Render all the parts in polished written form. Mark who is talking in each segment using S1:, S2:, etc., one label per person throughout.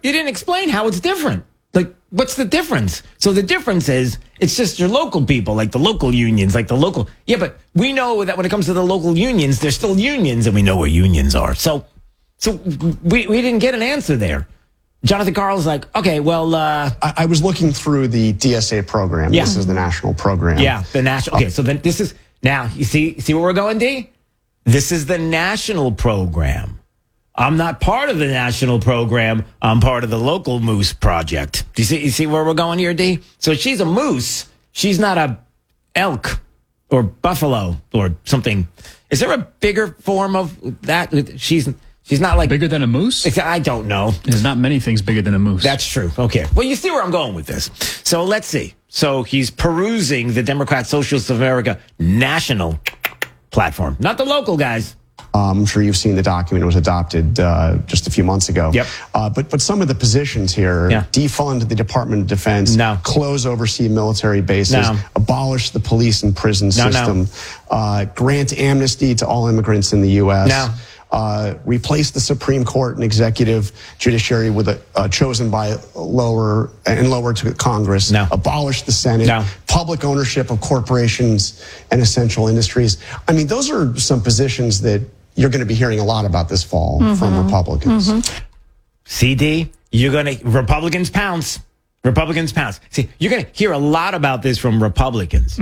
S1: you didn't explain how it's different. Like, what's the difference? So the difference is it's just your local people, like the local unions, like the local. Yeah, but we know that when it comes to the local unions, they're still unions, and we know where unions are. So we didn't get an answer there. Jonathan Karl's like, okay, well,
S2: I was looking through the DSA program.
S1: Yeah.
S2: This is the national program.
S1: Yeah, the national. Okay, so then this is now. You see where we're going, D? This is the national program. I'm not part of the national program. I'm part of the local moose project. Do you see where we're going here, D? So she's a moose. She's not a elk or buffalo or something. Is there a bigger form of that? She's not like
S3: bigger than a moose?
S1: I don't know.
S3: There's not many things bigger than a moose.
S1: That's true. Okay. Well, you see where I'm going with this. So let's see. So he's perusing the Democrat Socialists of America national platform, not the local guys.
S2: I'm sure you've seen the document. It was adopted just a few months ago.
S1: Yep.
S2: But some of the positions here, defund the Department of Defense, close overseas military bases, abolish the police and prison system, grant amnesty to all immigrants in the U.S., replace the Supreme Court and executive judiciary with a chosen by lower to Congress, abolish the Senate, public ownership of corporations and essential industries. I mean, those are some positions that you're going to be hearing a lot about this fall from Republicans.
S1: CD, Republicans pounce. Republicans pounce. See, you're going to hear a lot about this from Republicans.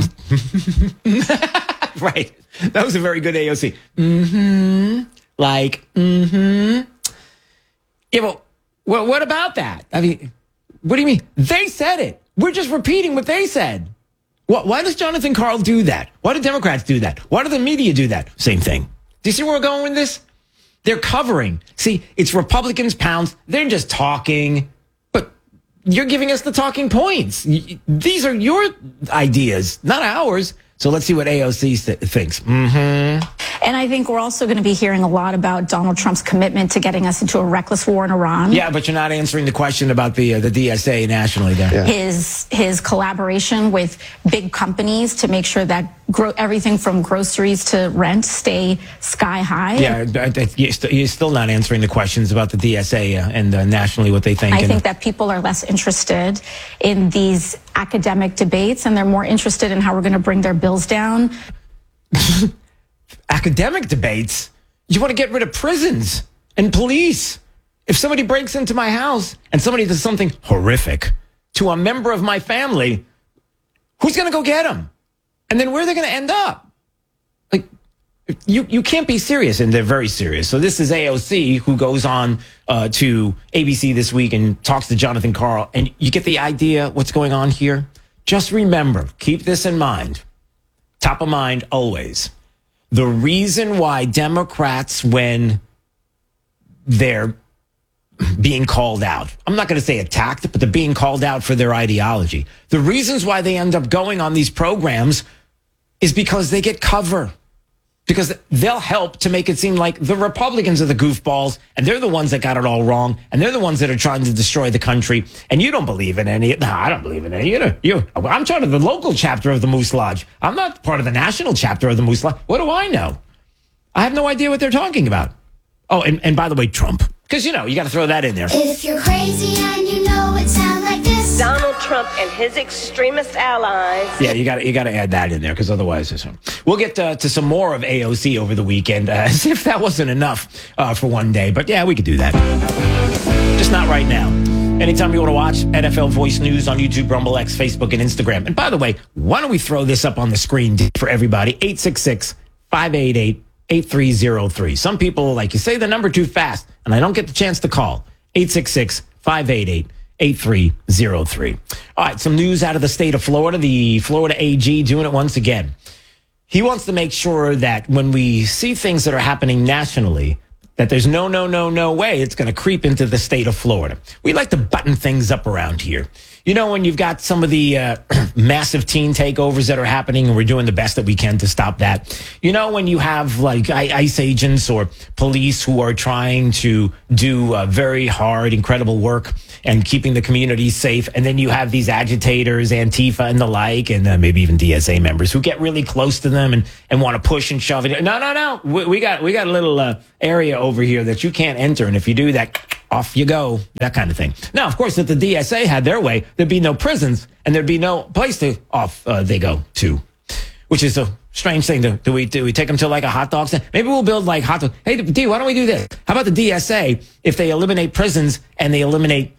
S1: Right. That was a very good AOC. Yeah, well, what about that? I mean, what do you mean? They said it. We're just repeating what they said. Why does Jonathan Karl do that? Why do Democrats do that? Why do the media do that? Same thing. Do you see where we're going with this? They're covering. See, it's Republicans pounds. They're just talking. But you're giving us the talking points. These are your ideas, not ours. So let's see what AOC thinks.
S4: And I think we're also going to be hearing a lot about Donald Trump's commitment to getting us into a reckless war in Iran.
S1: Yeah, but you're not answering the question about the DSA nationally there.
S4: Yeah. His collaboration with big companies to make sure that everything from groceries to rent stay sky high.
S1: Yeah, you're still not answering the questions about the DSA and nationally what they think.
S4: I think that people are less interested in these academic debates, and they're more interested in how we're going to bring their bills down.
S1: Academic debates? You want to get rid of prisons and police. If somebody breaks into my house and somebody does something horrific to a member of my family, who's going to go get them? And then where are they going to end up? Like, you can't be serious, and they're very serious. So this is AOC, who goes on to ABC This Week and talks to Jonathan Karl, and you get the idea what's going on here. Just remember, keep this in mind, top of mind always. The reason why Democrats, when they're being called out, I'm not going to say attacked, but they're being called out for their ideology. The reasons why they end up going on these programs is because they get cover. Because they'll help to make it seem like the Republicans are the goofballs, and they're the ones that got it all wrong, and they're the ones that are trying to destroy the country. And you don't believe in any. No, I don't believe in any. I'm part of the local chapter of the Moose Lodge. I'm not part of the national chapter of the Moose Lodge. What do I know? I have no idea what they're talking about. Oh, and by the way, Trump. Because, you got to throw that in there.
S5: If you're crazy and you know it sounds like this.
S6: Donald Trump and his extremist allies.
S1: Yeah, you got to add that in there, because otherwise, we'll get to some more of AOC over the weekend, as if that wasn't enough for one day. But yeah, we could do that. Just not right now. Anytime you want to watch NFL Voice News on YouTube, Rumble X, Facebook, and Instagram. And by the way, why don't we throw this up on the screen for everybody? 866-588-8303. Some people like, you say the number too fast, and I don't get the chance to call. 866-588-8303. All right, some news out of the state of Florida. The Florida AG doing it once again. He wants to make sure that when we see things that are happening nationally, that there's no way it's going to creep into the state of Florida. We like to button things up around here. When you've got some of the massive teen takeovers that are happening, and we're doing the best that we can to stop that. When you have like ICE agents or police who are trying to do very hard, incredible work and keeping the community safe. And then you have these agitators, Antifa and the like, and maybe even DSA members who get really close to them and want to push and shove it. No. We got a little area over here that you can't enter. And if you do that, off you go, that kind of thing. Now, of course, if the DSA had their way, there'd be no prisons and there'd be no place to they go to, which is a strange thing. Do we take them to like a hot dog stand? Maybe we'll build like hot dog. Hey, D, why don't we do this? How about the DSA? If they eliminate prisons and they eliminate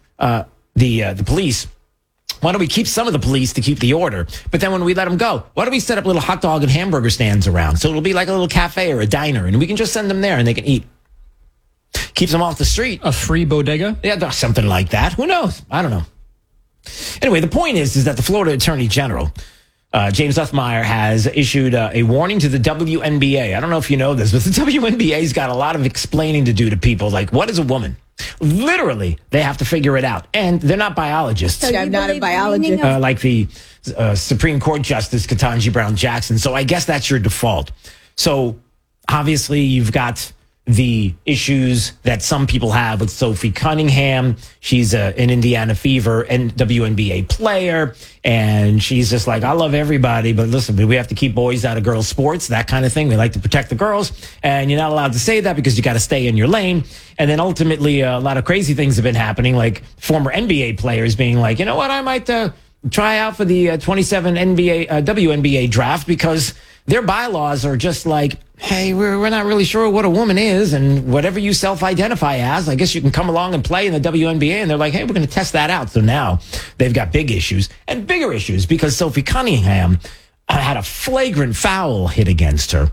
S1: the police, why don't we keep some of the police to keep the order? But then when we let them go, why don't we set up little hot dog and hamburger stands around? So it'll be like a little cafe or a diner, and we can just send them there and they can eat. Keeps them off the street.
S3: A free bodega?
S1: Yeah, something like that. Who knows? I don't know. Anyway, the point is that the Florida Attorney General, James Othmeyer, has issued a warning to the WNBA. I don't know if you know this, but the WNBA's got a lot of explaining to do to people. Like, what is a woman? Literally, they have to figure it out. And they're not biologists.
S7: I'm not a biologist.
S1: Like the Supreme Court Justice Ketanji Brown Jackson. So I guess that's your default. So obviously, you've got the issues that some people have with Sophie Cunningham. She's an Indiana Fever and WNBA player, and she's just like, I love everybody, but listen, we have to keep boys out of girls' sports, that kind of thing. We like to protect the girls, and you're not allowed to say that because you got to stay in your lane. And then ultimately, a lot of crazy things have been happening, like former NBA players being like, you know what, I might try out for the 27 WNBA draft because their bylaws are just like, hey, we're not really sure what a woman is, and whatever you self-identify as, I guess you can come along and play in the WNBA. And they're like, hey, we're going to test that out. So now they've got big issues and bigger issues because Sophie Cunningham had a flagrant foul hit against her.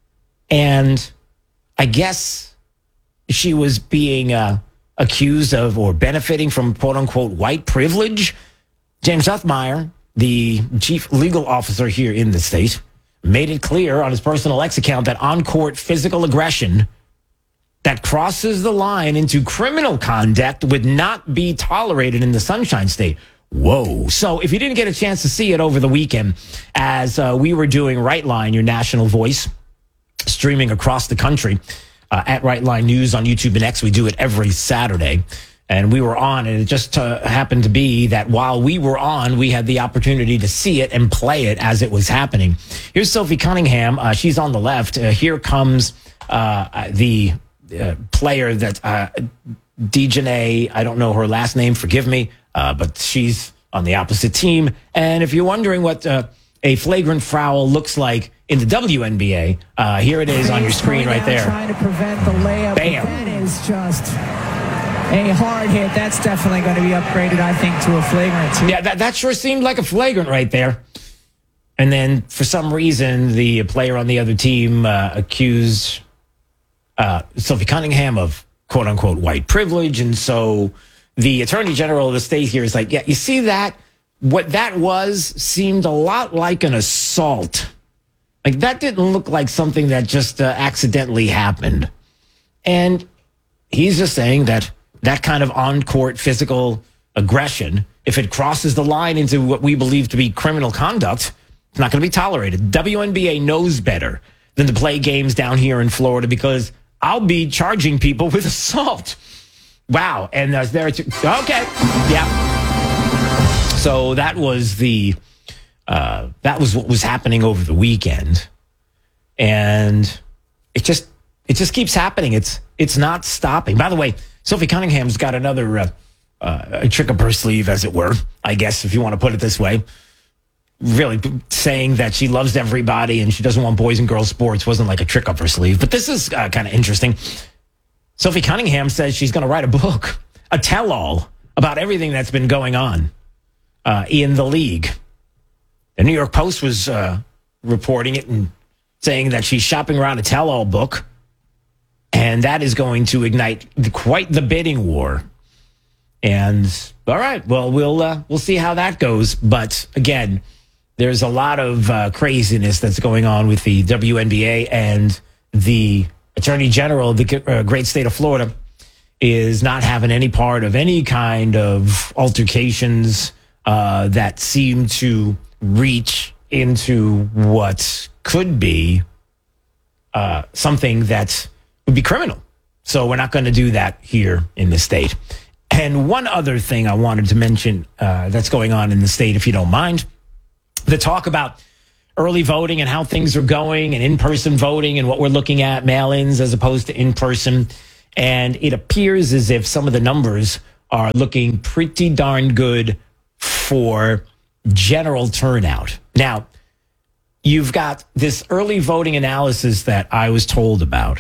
S1: And I guess she was being accused of or benefiting from quote-unquote white privilege. James Othmeyer, the chief legal officer here in the state, made it clear on his personal X account that on-court physical aggression that crosses the line into criminal conduct would not be tolerated in the Sunshine State. Whoa. So if you didn't get a chance to see it over the weekend, as we were doing Right Line, your national voice, streaming across the country at Right Line News on YouTube and X, we do it every Saturday. And we were on, and it just happened to be that while we were on, we had the opportunity to see it and play it as it was happening. Here's Sophie Cunningham. She's on the left. Here comes the player that Dejanay, I don't know her last name, forgive me, but she's on the opposite team. And if you're wondering what a flagrant foul looks like in the WNBA, here it is on your screen right there.
S8: Trying to prevent the layup.
S1: Bam.
S8: That is just a hard hit. That's definitely going to be upgraded, I think, to a flagrant. Too.
S1: Yeah, that sure seemed like a flagrant right there. And then for some reason, the player on the other team accused Sophie Cunningham of quote unquote white privilege. And so the attorney general of the state here is like, yeah, you see that? What that was seemed a lot like an assault. Like that didn't look like something that just accidentally happened. And he's just saying that kind of on-court physical aggression, if it crosses the line into what we believe to be criminal conduct, it's not going to be tolerated. WNBA knows better than to play games down here in Florida because I'll be charging people with assault. Wow. And there too. Okay. Yeah. So that was that was what was happening over the weekend. And it just keeps happening. It's not stopping. By the way, Sophie Cunningham's got another a trick up her sleeve, as it were, I guess, if you want to put it this way. Really saying that she loves everybody and she doesn't want boys and girls sports wasn't like a trick up her sleeve. But this is kind of interesting. Sophie Cunningham says she's going to write a book, a tell-all about everything that's been going on in the league. The New York Post was reporting it and saying that she's shopping around a tell-all book. And that is going to ignite quite the bidding war. And all right, well, we'll see how that goes. But again, there's a lot of craziness that's going on with the WNBA, and the Attorney General of the great state of Florida is not having any part of any kind of altercations that seem to reach into what could be something that would be criminal. So we're not going to do that here in the state. And one other thing I wanted to mention that's going on in the state, if you don't mind, the talk about early voting and how things are going and in-person voting and what we're looking at, mail-ins as opposed to in-person. And it appears as if some of the numbers are looking pretty darn good for general turnout. Now, you've got this early voting analysis that I was told about,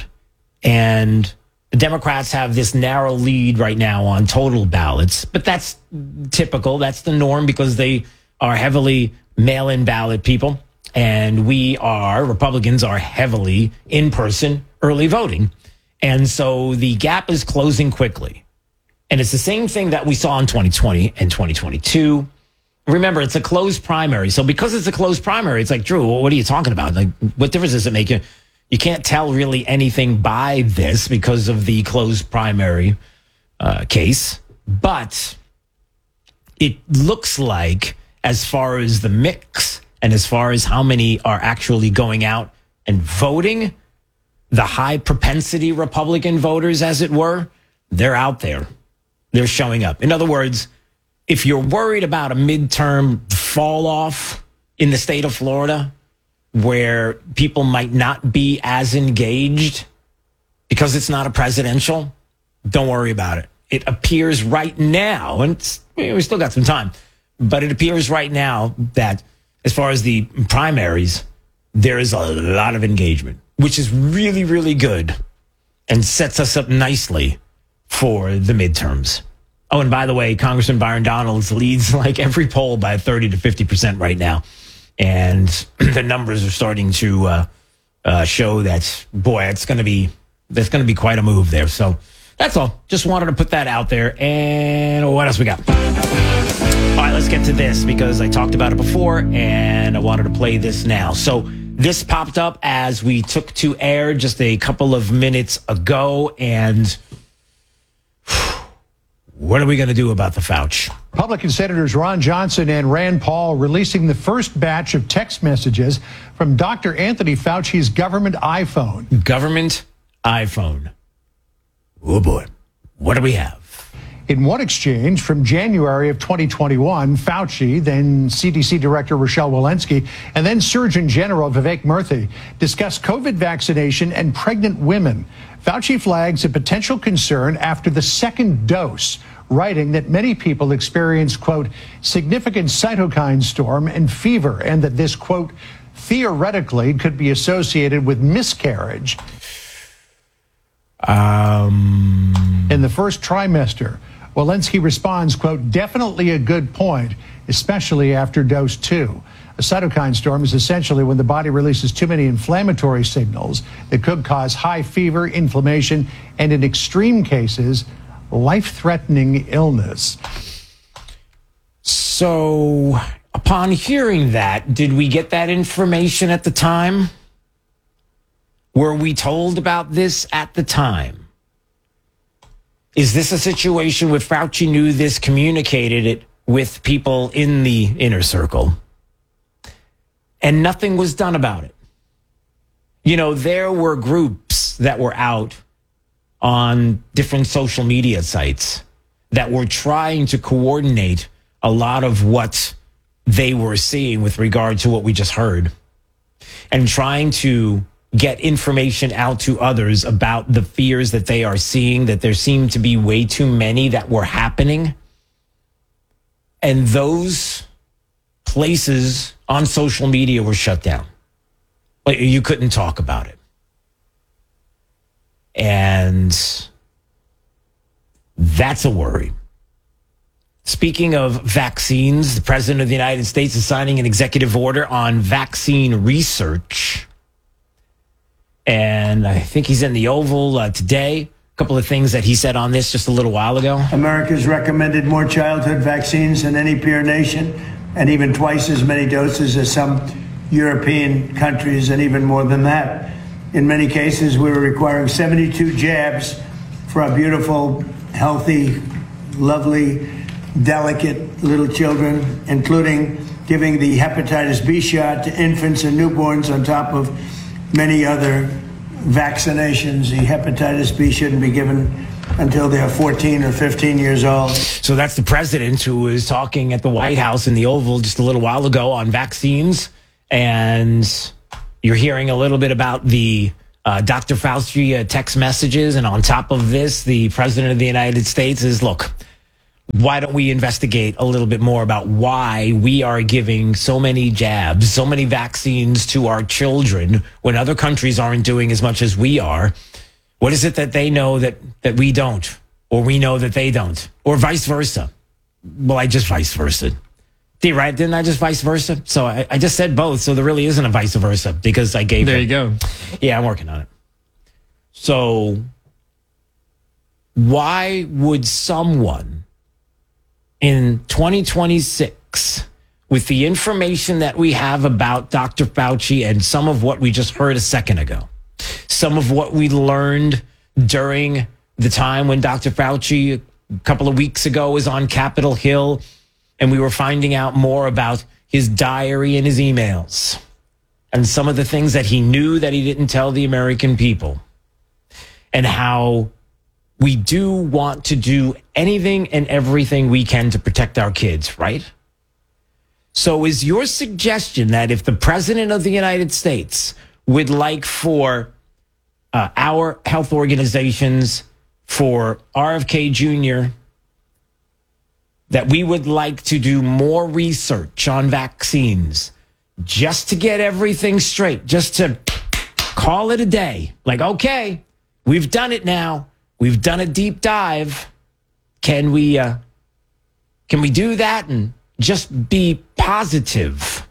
S1: and the Democrats have this narrow lead right now on total ballots, but that's typical. That's the norm because they are heavily mail-in ballot people, and Republicans are heavily in-person early voting. And so the gap is closing quickly. And it's the same thing that we saw in 2020 and 2022. Remember, it's a closed primary. So because it's a closed primary, it's like, Drew, what are you talking about? Like, what difference does it make? You can't tell really anything by this because of the closed primary case. But it looks like, as far as the mix and as far as how many are actually going out and voting, the high propensity Republican voters, as it were, they're out there. They're showing up. In other words, if you're worried about a midterm fall off in the state of Florida, where people might not be as engaged because it's not a presidential, don't worry about it. It appears right now, and we still got some time, but it appears right now that as far as the primaries, there is a lot of engagement, which is really, really good and sets us up nicely for the midterms. Oh, and by the way, Congressman Byron Donalds leads like every poll by 30 to 50% right now. And the numbers are starting to show that, boy, there's going to be quite a move there. So that's all. Just wanted to put that out there. And what else we got? All right, let's get to this because I talked about it before and I wanted to play this now. So this popped up as we took to air just a couple of minutes ago. And what are we going to do about the Fauci?
S7: Republican Senators Ron Johnson and Rand Paul releasing the first batch of text messages from Dr. Anthony Fauci's government iPhone.
S1: Government iPhone. Oh, boy. What do we have?
S7: In one exchange from January of 2021, Fauci, then CDC Director Rochelle Walensky, and then Surgeon General Vivek Murthy discussed COVID vaccination and pregnant women. Fauci flags a potential concern after the second dose, writing that many people experience, quote, significant cytokine storm and fever, and that this, quote, theoretically could be associated with miscarriage in the first trimester. Walensky responds, quote, definitely a good point, especially after dose 2. A cytokine storm is essentially when the body releases too many inflammatory signals that could cause high fever, inflammation, and in extreme cases, life-threatening illness.
S1: So, upon hearing that, did we get that information at the time? Were we told about this at the time? Is this a situation where Fauci knew this, communicated it with people in the inner circle, and nothing was done about it? You know, there were groups that were out on different social media sites that were trying to coordinate a lot of what they were seeing with regard to what we just heard and trying to get information out to others about the fears that they are seeing, that there seemed to be way too many that were happening. And those places on social media were shut down. You couldn't talk about it. And that's a worry. Speaking of vaccines, the President of the United States is signing an executive order on vaccine research. And I think he's in the Oval today. A couple of things that he said on this just a little while ago.
S9: America's recommended more childhood vaccines than any peer nation, and even twice as many doses as some European countries, and even more than that. In many cases, we were requiring 72 jabs for our beautiful, healthy, lovely, delicate little children, including giving the hepatitis B shot to infants and newborns on top of many other vaccinations. The hepatitis B shouldn't be given until they're 14 or 15 years old.
S1: So that's the president who was talking at the White House in the Oval just a little while ago on vaccines. And you're hearing a little bit about the Dr. Fauci text messages. And on top of this, the president of the United States is, look, why don't we investigate a little bit more about why we are giving so many jabs, so many vaccines to our children when other countries aren't doing as much as we are? What is it that they know that we don't, or we know that they don't, or vice versa? Well, I just vice versa. Right? Didn't I just vice versa? So I just said both. So there really isn't a vice versa because I gave
S3: There
S1: it.
S3: you go.
S1: Yeah, I'm working on it. So why would someone in 2026, with the information that we have about Dr. Fauci and some of what we just heard a second ago, some of what we learned during the time when Dr. Fauci a couple of weeks ago was on Capitol Hill, and we were finding out more about his diary and his emails and some of the things that he knew that he didn't tell the American people, and how we do want to do anything and everything we can to protect our kids, right? So is your suggestion that if the president of the United States would like for our health organizations, for RFK Jr., that we would like to do more research on vaccines just to get everything straight, just to call it a day? Like, okay, we've done it now. We've done a deep dive. Can we do that and just be positive?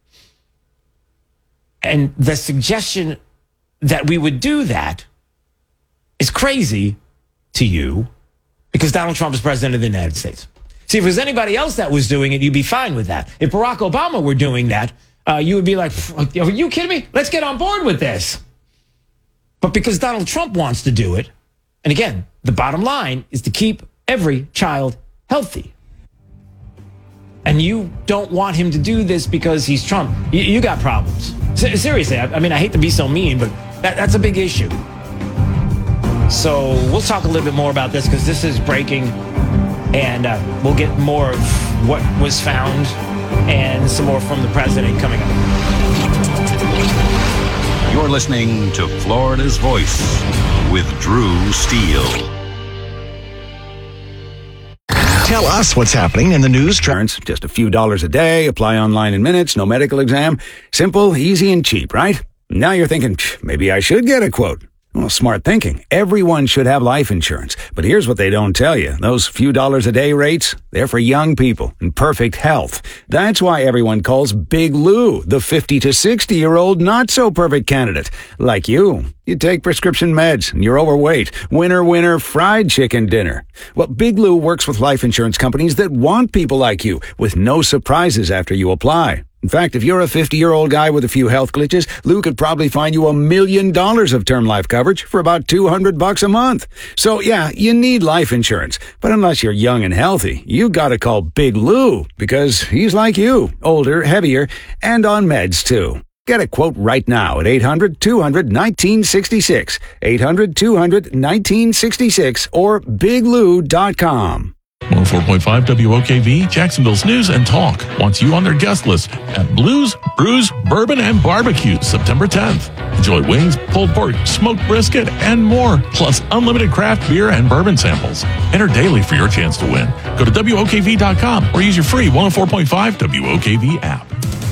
S1: And the suggestion that we would do that is crazy to you because Donald Trump is president of the United States. See, if it was anybody else that was doing it, you'd be fine with that. If Barack Obama were doing that, you would be like, are you kidding me? Let's get on board with this. But because Donald Trump wants to do it, and again, the bottom line is to keep every child healthy. And you don't want him to do this because he's Trump. You got problems. Seriously, I mean, I hate to be so mean, but that's a big issue. So we'll talk a little bit more about this because this is breaking. And we'll get more of what was found and some more from the president coming up.
S10: You're listening to Florida's Voice with Drew Steele.
S11: Tell us what's happening in the news.
S12: Just a few dollars a day, apply online in minutes, no medical exam. Simple, easy, and cheap, right? Now you're thinking, maybe I should get a quote. Well, smart thinking. Everyone should have life insurance. But here's what they don't tell you. Those few dollars a day rates, they're for young people in perfect health. That's why everyone calls Big Lou the 50 to 60-year-old not-so-perfect candidate. Like you. You take prescription meds and you're overweight. Winner, fried chicken dinner. Well, Big Lou works with life insurance companies that want people like you with no surprises after you apply. In fact, if you're a 50-year-old guy with a few health glitches, Lou could probably find you $1 million of term life coverage for about $200 a month. So yeah, you need life insurance. But unless you're young and healthy, you gotta call Big Lou because he's like you, older, heavier, and on meds too. Get a quote right now at 800-200-1966, 800-200-1966, or biglou.com.
S13: 104.5 WOKV, Jacksonville's News and Talk wants you on their guest list at Blues, Brews, Bourbon, and Barbecue, September 10th. Enjoy wings, pulled pork, smoked brisket, and more, plus unlimited craft beer and bourbon samples. Enter daily for your chance to win. Go to WOKV.com or use your free 104.5 WOKV app.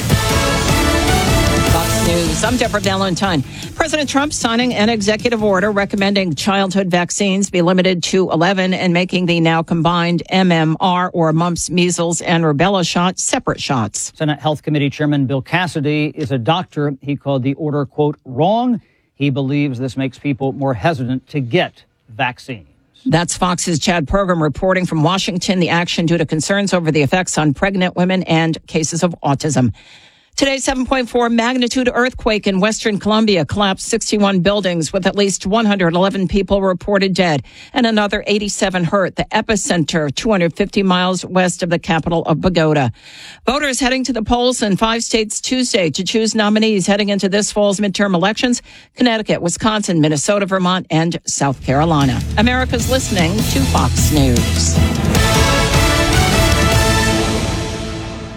S14: Fox News. I'm Deborah Valentine. President Trump signing an executive order recommending childhood vaccines be limited to 11 and making the now combined MMR or mumps, measles, and rubella shots separate shots.
S15: Senate Health Committee Chairman Bill Cassidy is a doctor. He called the order, quote, wrong. He believes this makes people more hesitant to get vaccines.
S14: That's Fox's Chad Program reporting from Washington. The action due to concerns over the effects on pregnant women and cases of autism. Today, 7.4 magnitude earthquake in Western Colombia collapsed 61 buildings with at least 111 people reported dead and another 87 hurt. The epicenter, 250 miles west of the capital of Bogota. Voters heading to the polls in 5 states Tuesday to choose nominees heading into this fall's midterm elections: Connecticut, Wisconsin, Minnesota, Vermont, and South Carolina. America's listening to Fox News.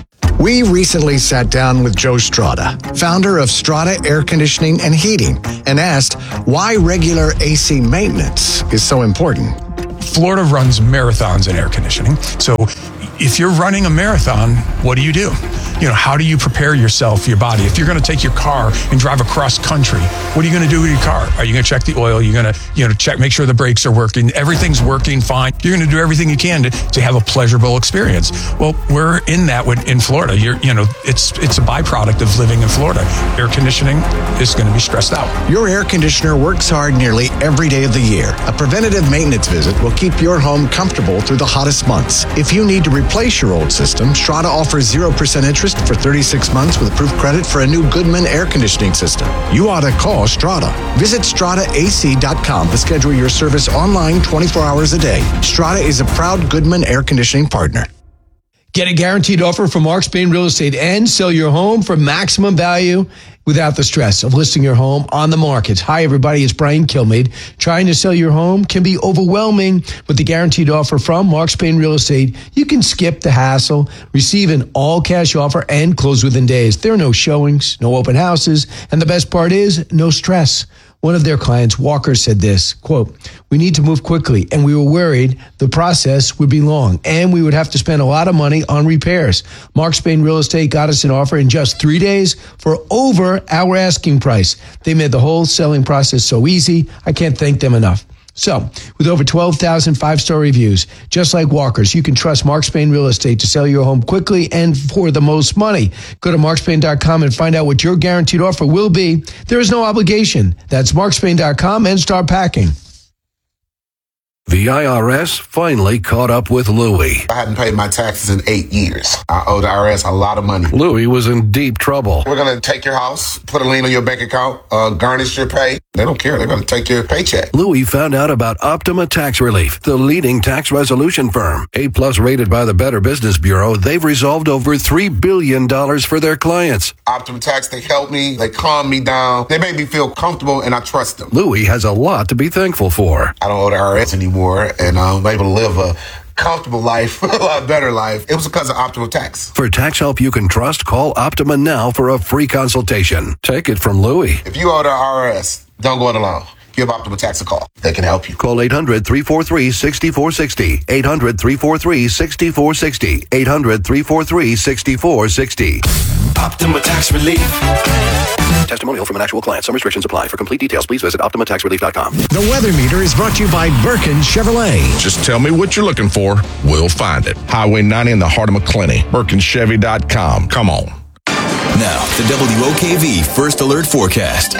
S11: We recently sat down with Joe Strada, founder of Strada Air Conditioning and Heating, and asked why regular AC maintenance is so important.
S16: Florida runs marathons in air conditioning. So if you're running a marathon, what do? How do you prepare yourself, your body? If you're going to take your car and drive across country, what are you going to do with your car? Are you going to check the oil? You're going to, check, make sure the brakes are working. Everything's working fine. You're going to do everything you can to have a pleasurable experience. Well, we're in that in Florida. It's a byproduct of living in Florida. Air conditioning is going to be stressed out.
S11: Your air conditioner works hard nearly every day of the year. A preventative maintenance visit will keep your home comfortable through the hottest months. If you need to replace your old system, Strada offers 0% interest for 36 months with approved credit for a new Goodman air conditioning system. You ought to call Strada. Visit StradaAC.com to schedule your service online 24 hours a day. Strada is a proud Goodman air conditioning partner.
S17: Get a guaranteed offer from Mark Spain Real Estate and sell your home for maximum value without the stress of listing your home on the market. Hi, everybody. It's Brian Kilmeade. Trying to sell your home can be overwhelming. With the guaranteed offer from Mark Spain Real Estate, you can skip the hassle, receive an all-cash offer, and close within days. There are no showings, no open houses, and the best part is no stress. One of their clients, Walker, said this, quote, "We need to move quickly, and we were worried the process would be long, and we would have to spend a lot of money on repairs. Mark Spain Real Estate got us an offer in just 3 days for over our asking price. They made the whole selling process so easy. I can't thank them enough." So, with over 12,000 five-star reviews, just like Walker's, you can trust Mark Spain Real Estate to sell your home quickly and for the most money. Go to markspain.com and find out what your guaranteed offer will be. There is no obligation. That's markspain.com and start packing.
S18: The IRS finally caught up with Louie.
S19: I hadn't paid my taxes in 8 years. I owe the IRS a lot of money.
S18: Louie was in deep trouble.
S19: We're going to take your house, put a lien on your bank account, garnish your pay. They don't care. They're going to take your paycheck.
S18: Louie found out about Optima Tax Relief, the leading tax resolution firm. A+ rated by the Better Business Bureau, they've resolved over $3 billion for their clients.
S19: Optima Tax, they helped me. They calmed me down. They made me feel comfortable, and I trust them.
S18: Louie has a lot to be thankful for.
S19: I don't owe the IRS anymore. And I'm able to live a comfortable life, a lot better life. It was because of Optima Tax.
S18: For tax help you can trust, call Optima now for a free consultation. Take it from Louie.
S19: If you owe the IRS, don't go it alone. Give Optima Tax a call. They can help you.
S18: Call 800-343-6460. 800-343-6460. 800-343-6460.
S20: Optima Tax Relief.
S18: Testimonial from an actual client. Some restrictions apply. For complete details, please visit OptimaTaxRelief.com.
S11: The Weather Meter is brought to you by Birkin Chevrolet.
S21: Just tell me what you're looking for. We'll find it. Highway 90 in the heart of McClenny. BirkinChevy.com. Come on.
S20: Now, the WOKV First Alert Forecast.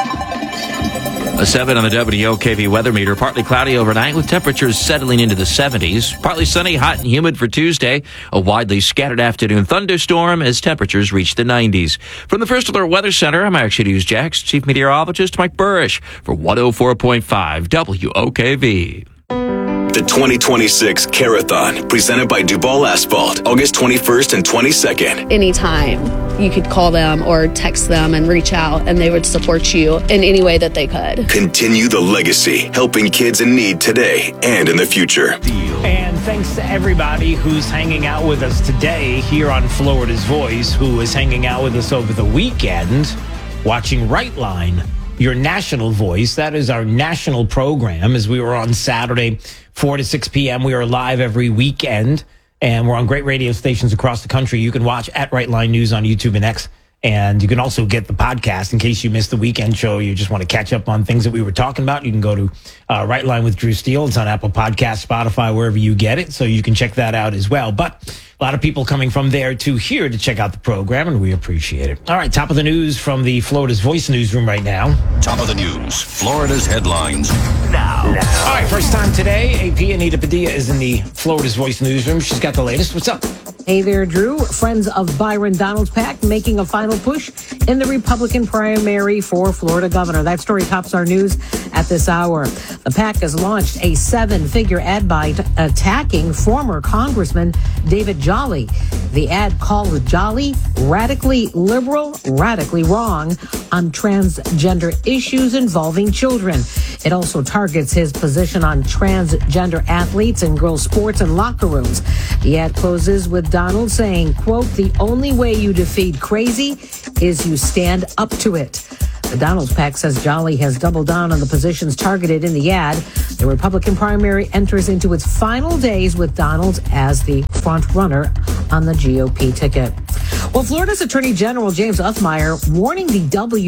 S22: A 7 on the WOKV weather meter. Partly cloudy overnight with temperatures settling into the 70s. Partly sunny, hot and humid for Tuesday. A widely scattered afternoon thunderstorm as temperatures reach the 90s. From the First Alert Weather Center, I'm Action News Jax Chief Meteorologist Mike Burrish for 104.5 WOKV.
S20: The 2026 Carathon, presented by Duval Asphalt, August 21st and 22nd.
S23: Anytime you could call them or text them and reach out, and they would support you in any way that they could.
S20: Continue the legacy, helping kids in need today and in the future.
S1: And thanks to everybody who's hanging out with us today here on Florida's Voice, who is hanging out with us over the weekend, watching Right Line, your national voice. That is our national program. As we were on Saturday, 4 to 6 p.m. We are live every weekend, and we're on great radio stations across the country. You can watch at Right Line News on YouTube and X, and you can also get the podcast in case you missed the weekend show. You just want to catch up on things that we were talking about. You can go to Right Line with Drew Steele. It's on Apple Podcasts, Spotify, wherever you get it, so you can check that out as well. But a lot of people coming from there to here to check out the program, and we appreciate it. All right, top of the news from the Florida's Voice newsroom right now.
S10: Top of the news, Florida's headlines now.
S1: All right, first time today, AP Anita Padilla is in the Florida's Voice newsroom. She's got the latest. What's up?
S24: Hey there, Drew. Friends of Byron Donalds PAC making a final push in the Republican primary for Florida governor. That story tops our news at this hour. The PAC has launched a 7-figure ad buy attacking former Congressman David Jolly. The ad called Jolly radically liberal, radically wrong on transgender issues involving children. It also targets his position on transgender athletes in girls' sports and locker rooms. The ad closes with Donald saying, quote, "The only way you defeat crazy is you stand up to it." The Donald's PAC says Jolly has doubled down on the positions targeted in the ad. The Republican primary enters into its final days with Donald as the front runner on the GOP ticket. Well, Florida's Attorney General James Uthmeier warning the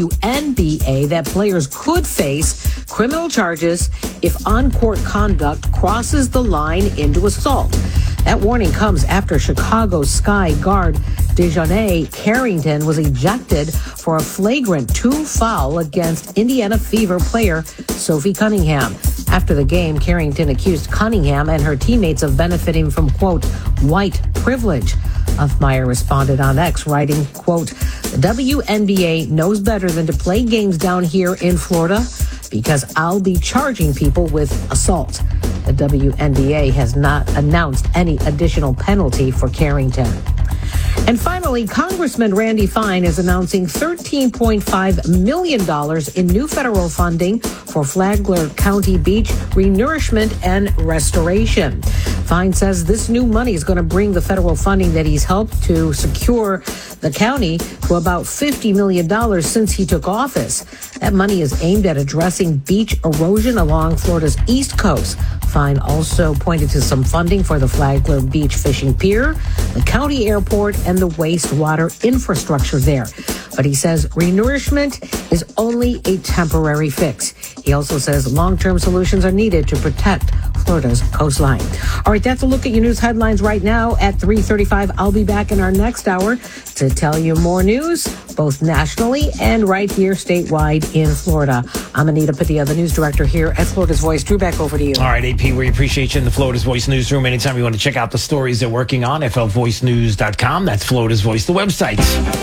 S24: WNBA that players could face criminal charges if on-court conduct crosses the line into assault. That warning comes after Chicago Sky guard Dejounte Carrington was ejected for a flagrant 2 foul against Indiana Fever player Sophie Cunningham. After the game, Carrington accused Cunningham and her teammates of benefiting from, quote, white privilege. Uthmeier responded on X, writing, quote, "The WNBA knows better than to play games down here in Florida because I'll be charging people with assault." The WNBA has not announced any additional penalty for Carrington. And finally, Congressman Randy Fine is announcing $13.5 million in new federal funding for Flagler County Beach renourishment and restoration. Fine says this new money is going to bring the federal funding that he's helped to secure the county to about $50 million since he took office. That money is aimed at addressing beach erosion along Florida's East Coast. Fine also pointed to some funding for the Flagler Beach Fishing Pier, the county airport, and the wastewater infrastructure there. But he says renourishment is only a temporary fix. He also says long-term solutions are needed to protect Florida's coastline. All right, that's a look at your news headlines right now at 3:35. I'll be back in our next hour to tell you more news, both nationally and right here statewide in Florida. I'm Anita Padilla, the news director here at Florida's Voice. Drew, back over to you.
S1: All right, AP, we appreciate you in the Florida's Voice newsroom. Anytime you want to check out the stories they're working on, flvoicenews.com. That's Florida's Voice, the website.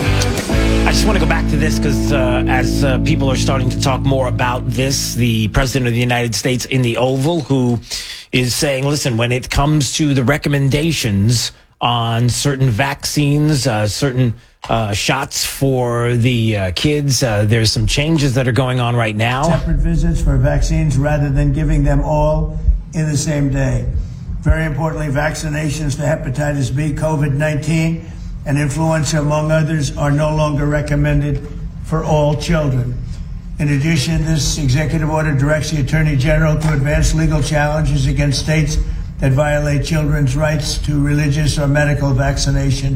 S1: I just want to go back to this because as people are starting to talk more about this, the President of the United States in the Oval, who is saying, listen, when it comes to the recommendations on certain vaccines, certain shots for the kids, there's some changes that are going on right now.
S9: Separate visits for vaccines rather than giving them all in the same day. Very importantly, vaccinations for hepatitis B, COVID-19, and influenza, among others, are no longer recommended for all children. In addition, this executive order directs the Attorney General to advance legal challenges against states that violate children's rights to religious or medical vaccination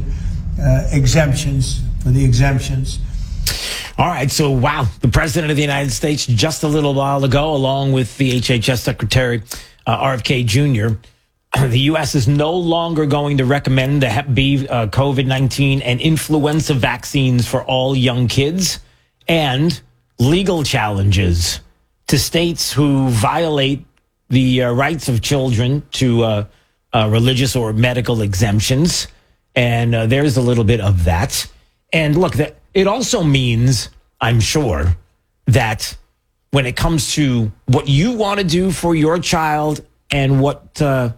S9: exemptions for the exemptions.
S1: All right, so wow, the President of the United States just a little while ago, along with the HHS Secretary RFK Jr., the U.S. is no longer going to recommend the Hep B, COVID-19, and influenza vaccines for all young kids, and legal challenges to states who violate the rights of children to religious or medical exemptions. And there's a little bit of that. And look, it also means, I'm sure, that when it comes to what you want to do for your child and what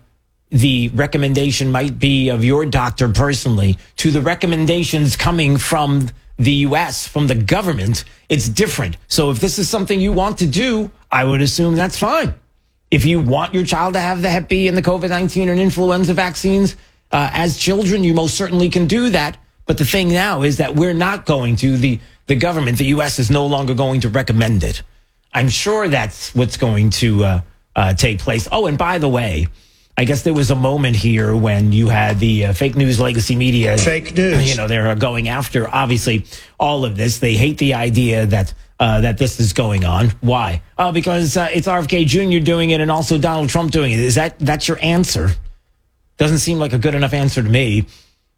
S1: the recommendation might be of your doctor personally to the recommendations coming from the U.S., from the government, it's different. So if this is something you want to do, I would assume that's fine. If you want your child to have the Hep B and the COVID-19 and influenza vaccines as children, you most certainly can do that. But the thing now is that we're not going to, the government, the U.S. is no longer going to recommend it. I'm sure that's what's going to take place. Oh, and by the way, I guess there was a moment here when you had the fake news legacy media.
S9: Fake news.
S1: You know, they're going after, obviously, all of this. They hate the idea that this is going on. Why? Because it's RFK Jr. doing it and also Donald Trump doing it. That's your answer? Doesn't seem like a good enough answer to me.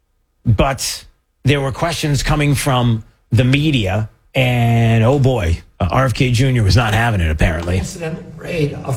S1: But there were questions coming from the media, and oh boy, RFK Jr. was not having it, apparently.
S2: Incident rate of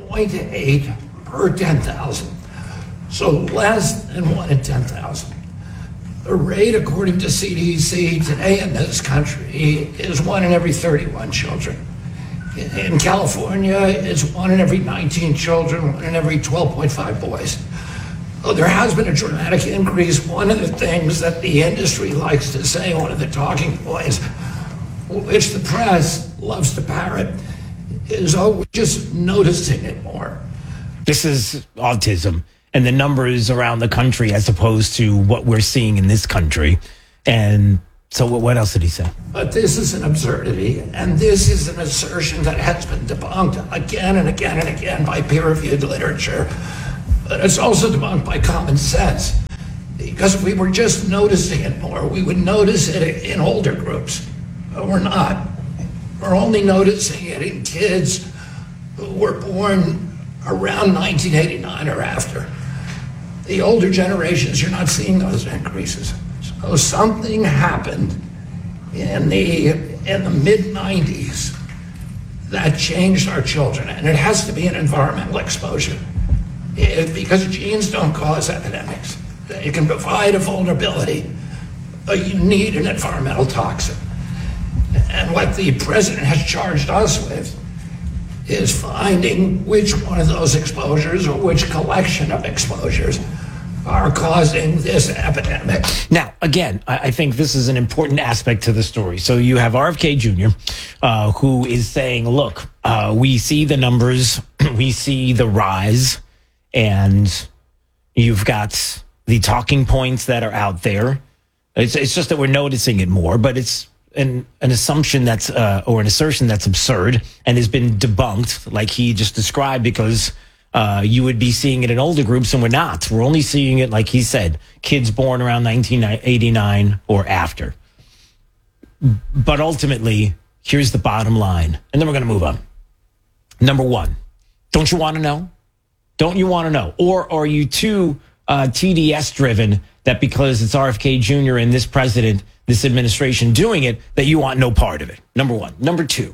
S2: 0.8 per 10,000, so less than 1 in 10,000. The rate, according to CDC today in this country, is 1 in every 31 children. In California, it's 1 in every 19 children, 1 in every 12.5 boys. Oh, there has been a dramatic increase. One of the things that the industry likes to say, one of the talking points, which the press loves to parrot, is, oh, we're just noticing it more.
S1: This is autism. and the numbers around the country as opposed to what we're seeing in this country. And so what else did he say?
S2: But this is an absurdity, and this is an assertion that has been debunked again and again and again by peer-reviewed literature. But it's also debunked by common sense. Because if we were just noticing it more, we would notice it in older groups. But we're not. We're only noticing it in kids who were born around 1989 or after. The older generations, you're not seeing those increases. So something happened in the mid-90s that changed our children, and it has to be an environmental exposure. Because genes don't cause epidemics. They can provide a vulnerability, but you need an environmental toxin. And what the president has charged us with is finding which one of those exposures or which collection of exposures are causing this epidemic.
S1: Now, again, I think this is an important aspect to the story. So you have RFK Jr., who is saying, look, we see the numbers, we see the rise, and you've got the talking points that are out there. It's just that we're noticing it more, but it's an assumption that's, or an assertion that's absurd and has been debunked, like he just described, because you would be seeing it in older groups, and we're not. We're only seeing it, like he said, kids born around 1989 or after. But ultimately, here's the bottom line, and then we're going to move on. Number one, don't you want to know? Don't you want to know? Or are you too TDS driven that because it's RFK Jr. and this president, this administration doing it, that you want no part of it? Number one. Number two,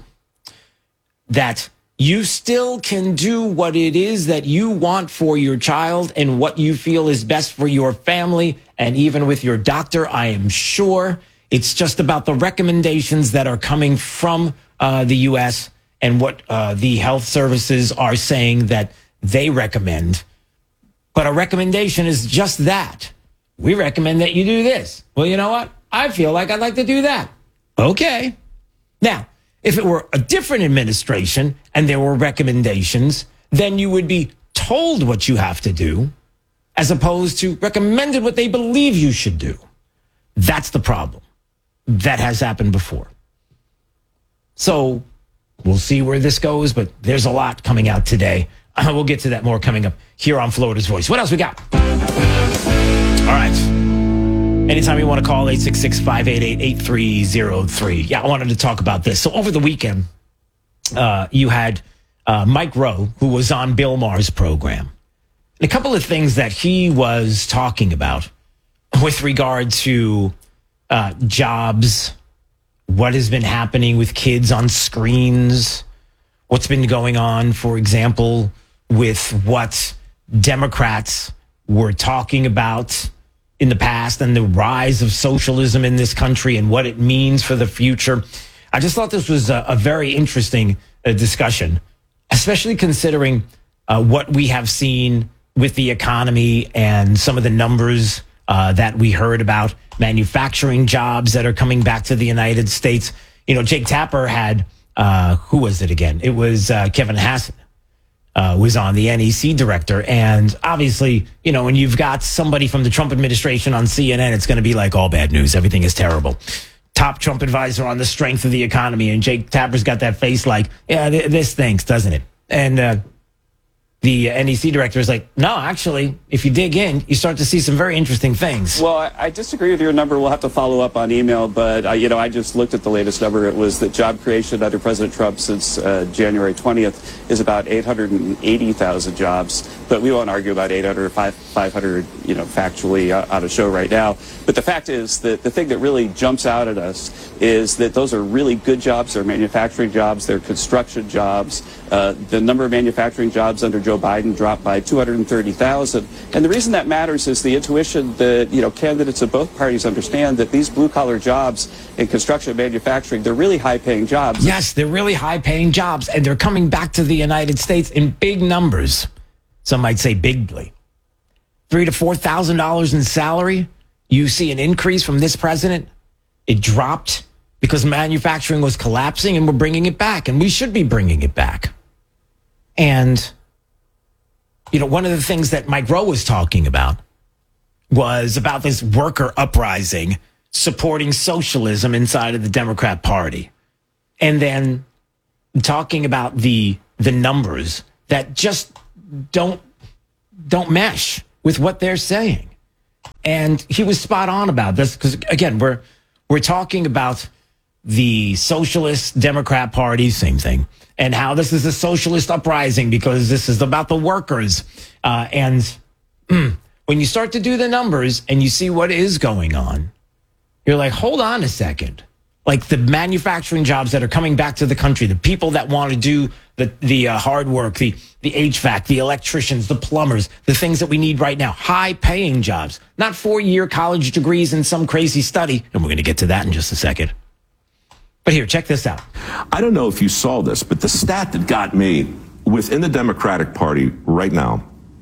S1: that you still can do what it is that you want for your child and what you feel is best for your family. And even with your doctor, I am sure it's just about the recommendations that are coming from the U.S. and what the health services are saying that they recommend. But a recommendation is just that. We recommend that you do this. Well, you know what? I feel like I'd like to do that. Okay. Now, if it were a different administration and there were recommendations, then you would be told what you have to do as opposed to recommended what they believe you should do. That's the problem. That has happened before. So we'll see where this goes, but there's a lot coming out today. We'll get to that more coming up here on Florida's Voice. What else we got? All right. Anytime you want to call, 866-588-8303. Yeah, I wanted to talk about this. So over the weekend, you had Mike Rowe, who was on Bill Maher's program. And a couple of things that he was talking about with regard to jobs, what has been happening with kids on screens, what's been going on, for example, with what Democrats were talking about in the past and the rise of socialism in this country and what it means for the future. I just thought this was a very interesting discussion, especially considering what we have seen with the economy and some of the numbers that we heard about manufacturing jobs that are coming back to the United States. You know, Jake Tapper had, who was it again? It was Kevin Hassett. Was on the NEC director. And obviously, you know, when you've got somebody from the Trump administration on CNN, it's going to be like all bad news. Everything is terrible. Top Trump advisor on the strength of the economy. And Jake Tapper's got that face like, yeah, this stinks, doesn't it? And the NEC director is like, no, actually, if you dig in, you start to see some very interesting things.
S4: Well, I disagree with your number. We'll have to follow up on email. But, I just looked at the latest number. It was that job creation under President Trump since January 20th is about 880,000 jobs. But we won't argue about 800 or 500, factually on a show right now. But the fact is that the thing that really jumps out at us is that those are really good jobs. They're manufacturing jobs. They're construction jobs. The number of manufacturing jobs under Joe Biden dropped by 230,000. And the reason that matters is the intuition that, candidates of both parties understand that these blue-collar jobs in construction and manufacturing, they're really high-paying jobs.
S1: Yes, they're really high-paying jobs, and they're coming back to the United States in big numbers. Some might say bigly. $3,000 to $4,000 in salary. You see an increase from this president. It dropped because manufacturing was collapsing, and we're bringing it back, and we should be bringing it back. And one of the things that Mike Rowe was talking about was about this worker uprising supporting socialism inside of the Democrat Party. And then talking about the numbers that just don't mesh with what they're saying. And he was spot on about this because, again, we're talking about the Socialist Democrat Party, same thing, and how this is a socialist uprising because this is about the workers. And when you start to do the numbers and you see what is going on, you're like, hold on a second. Like the manufacturing jobs that are coming back to the country, the people that want to do the hard work, the HVAC, the electricians, the plumbers, the things that we need right now, high-paying jobs, not 4-year college degrees in some crazy study. And we're going to get to that in just a second. But here, check this out.
S5: I don't know if you saw this, but the stat that got me, within the Democratic Party right now,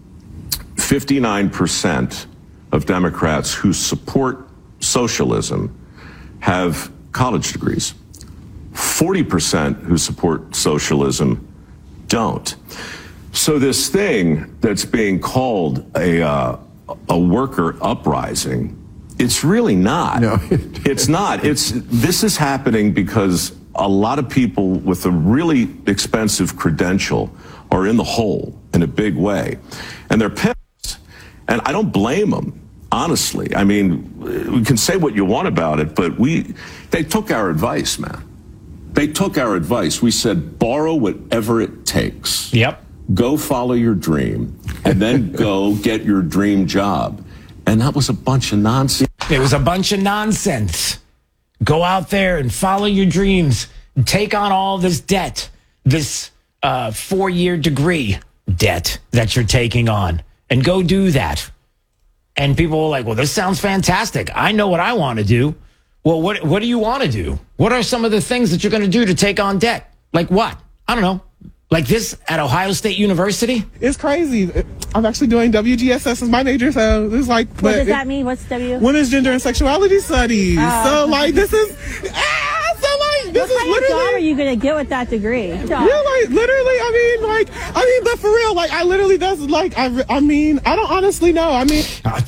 S5: 59% of Democrats who support socialism have college degrees. 40% who support socialism don't. So this thing that's being called a worker uprising, it's really not. No. It's not. This is happening because a lot of people with a really expensive credential are in the hole in a big way. And they're pissed. And I don't blame them, honestly. I mean, we can say what you want about it, but they took our advice, man. They took our advice. We said, borrow whatever it takes.
S1: Yep.
S5: Go follow your dream, and then go get your dream job. And that was a bunch of nonsense.
S1: It was a bunch of nonsense. Go out there and follow your dreams. Take on all this debt, this 4-year degree debt that you're taking on, and go do that. And people were like, well, this sounds fantastic. I know what I want to do. Well, what do you want to do? What are some of the things that you're going to do to take on debt? Like what? I don't know. Like this at Ohio State University?
S6: It's crazy. I'm actually doing WGSS as my major, so it's like...
S7: What does that mean? What's W?
S6: Women's Gender and Sexuality Studies. So, like, this is... this
S7: what kind of job are you going to get with that degree?
S6: Yeah, like, literally, but for real, like, I literally, that's, like, I don't honestly know. I mean...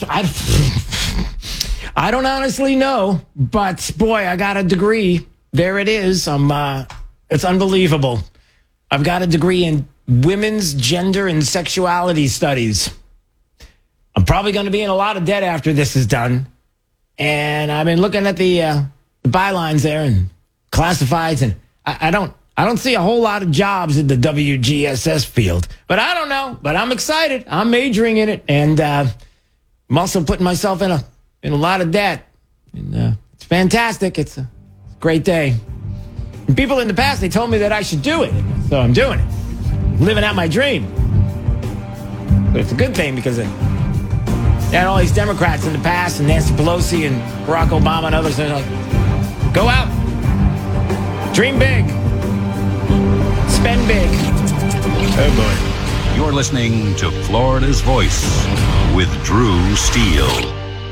S1: I don't honestly know, but boy, I got a degree. There it is. It's unbelievable. I've got a degree in women's gender and sexuality studies. I'm probably going to be in a lot of debt after this is done. And I've been looking at the bylines there and classifieds, and I don't see a whole lot of jobs in the WGSS field. But I don't know. But I'm excited. I'm majoring in it, and I'm also putting myself in a lot of debt. And it's fantastic. It's a great day. And people in the past, they told me that I should do it. So I'm doing it. Living out my dream. But it's a good thing because they had all these Democrats in the past, and Nancy Pelosi and Barack Obama and others. They're like, go out. Dream big. Spend big. Oh, boy.
S10: You're listening to Florida's Voice with Drew Steele.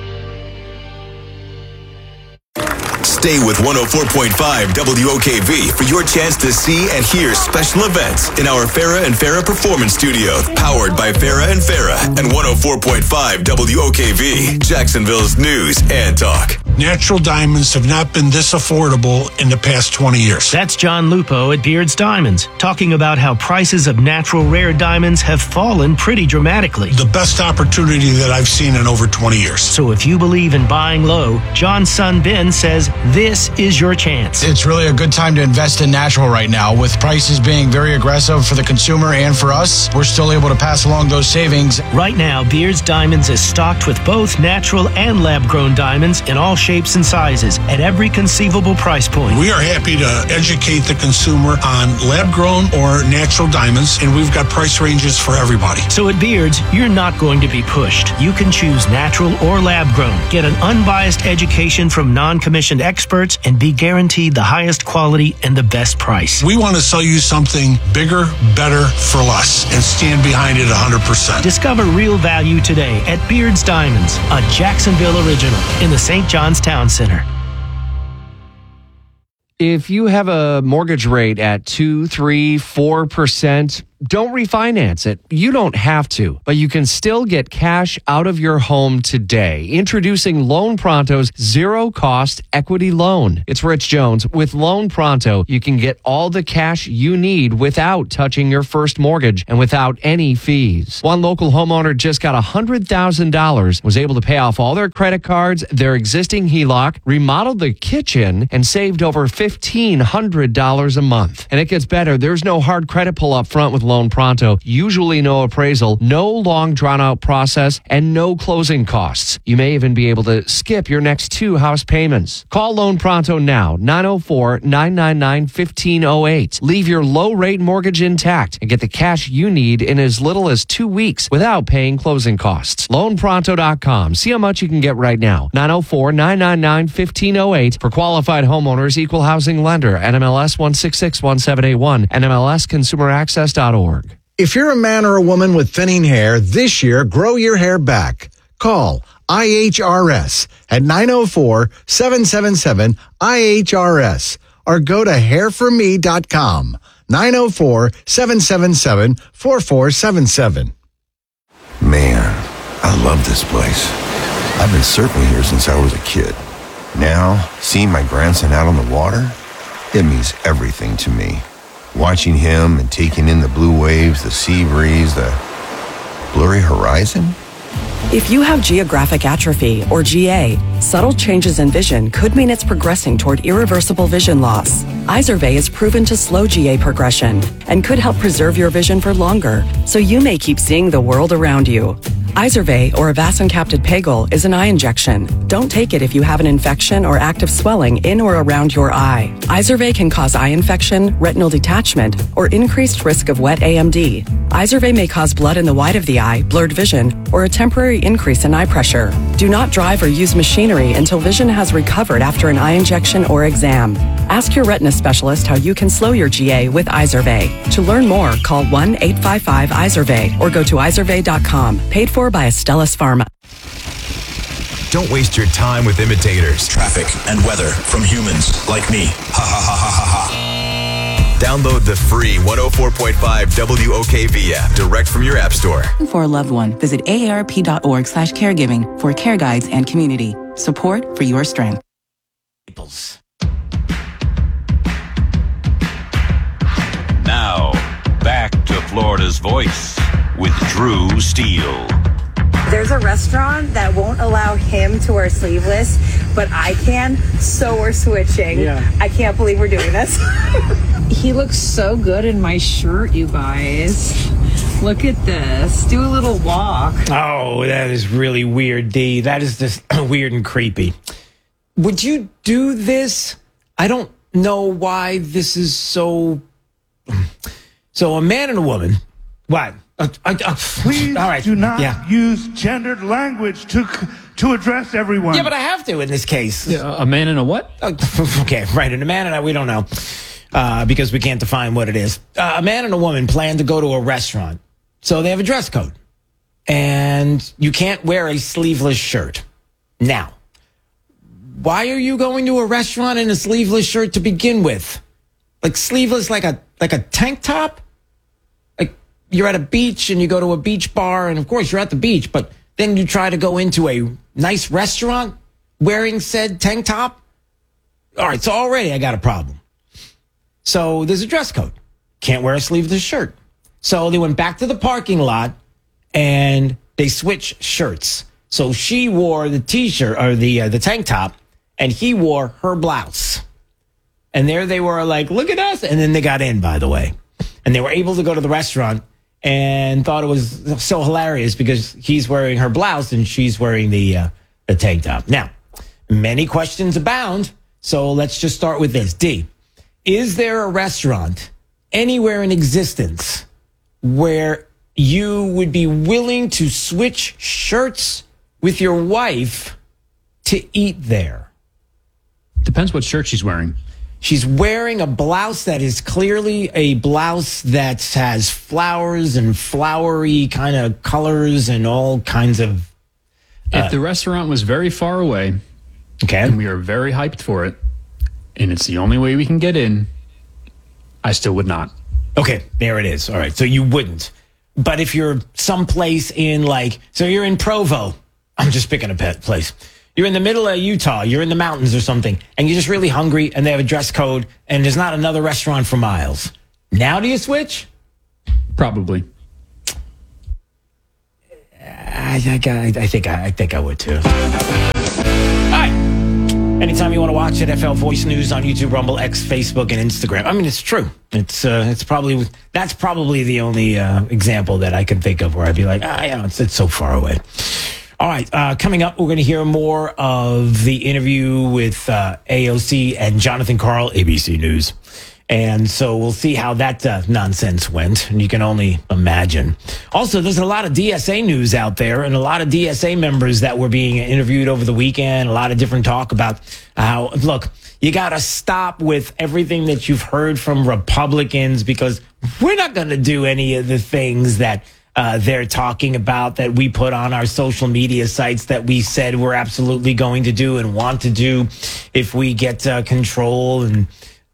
S20: Stay with 104.5 WOKV for your chance to see and hear special events in our Farrah and Farrah Performance Studio, powered by Farrah and Farrah and 104.5 WOKV, Jacksonville's news and talk.
S16: Natural diamonds have not been this affordable in the past 20 years.
S8: That's John Lupo at Beards Diamonds, talking about how prices of natural rare diamonds have fallen pretty dramatically.
S16: The best opportunity that I've seen in over 20 years.
S8: So if you believe in buying low, John's son Ben says this is your chance.
S25: It's really a good time to invest in natural right now. With prices being very aggressive for the consumer and for us, we're still able to pass along those savings.
S8: Right now, Beards Diamonds is stocked with both natural and lab-grown diamonds in all shapes and sizes at every conceivable price point.
S16: We are happy to educate the consumer on lab-grown or natural diamonds, and we've got price ranges for everybody.
S8: So at Beards, you're not going to be pushed. You can choose natural or lab-grown. Get an unbiased education from non-commissioned experts and be guaranteed the highest quality and the best price.
S16: We want to sell you something bigger, better, for less, and stand behind it 100%.
S8: Discover real value today at Beards Diamonds, a Jacksonville original in the St. John's Town Center.
S26: If you have a mortgage rate at 2%, 3%, 4%,
S3: don't refinance it. You don't have to, but you can still get cash out of your home today. Introducing Loan Pronto's zero-cost equity loan. It's Rich Jones. With Loan Pronto, you can get all the cash you need without touching your first mortgage and without any fees. One local homeowner just got $100,000, was able to pay off all their credit cards, their existing HELOC, remodeled the kitchen, and saved over $1,500 a month. And it gets better. There's no hard credit pull up front with Loan Pronto. Usually no appraisal, no long drawn out process, and no closing costs. You may even be able to skip your next 2 house payments. Call Loan Pronto now, 904-999-1508. Leave your low rate mortgage intact and get the cash you need in as little as 2 weeks without paying closing costs. LoanPronto.com. See how much you can get right now. 904-999-1508 for qualified homeowners, equal housing lender, NMLS 1661781, NMLSconsumeraccess.org.
S11: If you're a man or a woman with thinning hair, this year, grow your hair back. Call IHRS at 904-777-IHRS or go to hairforme.com. 904-777-4477.
S12: Man, I love this place. I've been surfing here since I was a kid. Now, seeing my grandson out on the water, it means everything to me. Watching him and taking in the blue waves, the sea breeze, the blurry horizon.
S13: If you have geographic atrophy, or GA, subtle changes in vision could mean it's progressing toward irreversible vision loss. Izervay is proven to slow GA progression and could help preserve your vision for longer, so you may keep seeing the world around you. Izervay, or avacincaptad pegol, is an eye injection. Don't take it if you have an infection or active swelling in or around your eye. Izervay can cause eye infection, retinal detachment, or increased risk of wet AMD. Izervay may cause blood in the white of the eye, blurred vision, or a temporary increase in eye pressure. Do not drive or use machinery until vision has recovered after an eye injection or exam. Ask your retina specialist how you can slow your GA with Izervay. To learn more, call 1-855-IZERVAY or go to izervay.com. Paid for by Astellas Pharma.
S20: Don't waste your time with imitators. Traffic and weather from humans like me. Ha ha ha ha ha ha. Download the free 104.5 WOKV app direct from your app store.
S14: For a loved one, visit aarp.org/caregiving for care guides and community support for your strength.
S10: Now, back to Florida's Voice with Drew Steele.
S15: There's a restaurant that won't allow him to wear sleeveless, but I can, so we're switching. Yeah. I can't believe we're doing this.
S26: He looks so good in my shirt, you guys. Look at this. Do a little walk.
S1: Oh, that is really weird, D. That is just weird and creepy. Would you do this? I don't know why this is so... So a man and a woman... What?
S27: Please
S1: all right.
S27: do not use gendered language to address everyone.
S1: Yeah, but I have to in this case.
S28: Yeah, a man and a what?
S1: Okay, right. And a man and we don't know because we can't define what it is. A man and a woman plan to go to a restaurant. So they have a dress code. And you can't wear a sleeveless shirt. Now, why are you going to a restaurant in a sleeveless shirt to begin with? Like sleeveless like a tank top? You're at a beach and you go to a beach bar and of course you're at the beach, but then you try to go into a nice restaurant wearing said tank top. All right. So already I got a problem. So there's a dress code. Can't wear a sleeveless shirt. So they went back to the parking lot and they switched shirts. So she wore the t-shirt or the tank top and he wore her blouse. And there they were like, look at us. And then they got in, by the way, and they were able to go to the restaurant and thought it was so hilarious because he's wearing her blouse and she's wearing the tank top. Now, many questions abound, so let's just start with this. D, is there a restaurant anywhere in existence where you would be willing to switch shirts with your wife to eat there?
S28: Depends what shirt she's wearing.
S1: She's wearing a blouse that is clearly a blouse that has flowers and flowery kind of colors and all kinds of...
S28: If the restaurant was very far away,
S1: okay,
S28: and we are very hyped for it, and it's the only way we can get in, I still would not.
S1: Okay, there it is. All right, so you wouldn't. But if you're someplace in so you're in Provo, I'm just picking a place. You're in the middle of Utah, you're in the mountains or something, and you're just really hungry and they have a dress code and there's not another restaurant for miles. Now do you switch?
S28: Probably.
S1: I think I would too. All right. Anytime you want to watch NFL Voice News on YouTube, Rumble, X, Facebook, and Instagram. I mean, it's true. That's probably the only example that I can think of where I'd be like, it's so far away. All right, coming up, we're going to hear more of the interview with AOC and Jonathan Karl, ABC News. And so we'll see how that nonsense went. And you can only imagine. Also, there's a lot of DSA news out there and a lot of DSA members that were being interviewed over the weekend. A lot of different talk about how, look, you got to stop with everything that you've heard from Republicans because we're not going to do any of the things that they're talking about that we put on our social media sites that we said we're absolutely going to do and want to do if we get control. And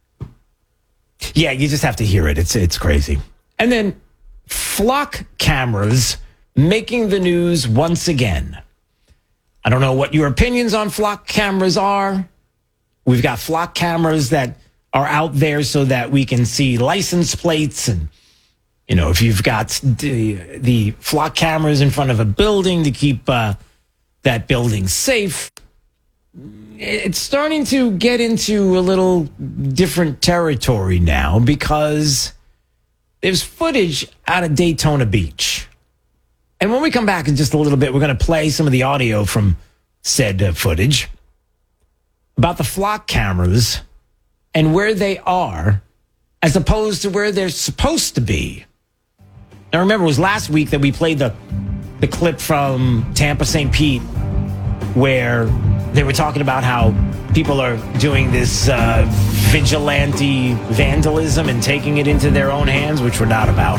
S1: yeah, you just have to hear it. It's crazy. And then flock cameras making the news once again. I don't know what your opinions on flock cameras are. We've got flock cameras that are out there so that we can see license plates. And, if you've got the flock cameras in front of a building to keep that building safe. It's starting to get into a little different territory now because there's footage out of Daytona Beach. And when we come back in just a little bit, we're going to play some of the audio from said footage about the flock cameras and where they are as opposed to where they're supposed to be. Now, remember, it was last week that we played the clip from Tampa St. Pete where they were talking about how people are doing this vigilante vandalism and taking it into their own hands, which we're not about.